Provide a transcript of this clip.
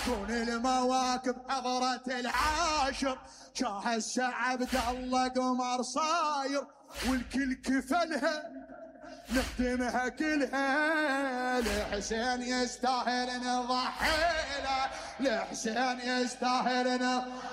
كون المواكب حضرة العاشر، هسه عبد الله قمر صاير، والكل كفلها نخدمها كلها. لحسين يستاهل نضحي له، لحسين يستاهل